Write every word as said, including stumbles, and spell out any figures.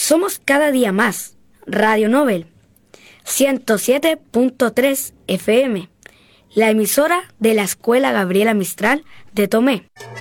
Somos cada día más Radio Nobel ciento siete punto tres F M, la emisora de la Escuela Gabriela Mistral de Tomé.